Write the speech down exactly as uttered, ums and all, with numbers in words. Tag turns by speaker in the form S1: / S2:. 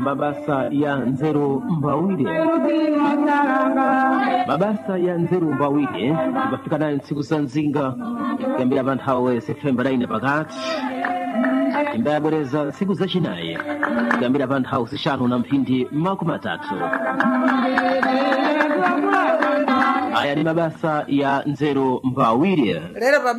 S1: mabasa ya nzeru mbawire. Mabasa ya nzeru mbawire ibafika nayo ntsiku za nzinga kuyambira pa nthawi Septemba naine pakati imbayabwereza ntsiku zachinayi kuyambira pa nthawi zixanu na mphindi makumi atatu. Aya ni mabasa ya nzeru mbawire.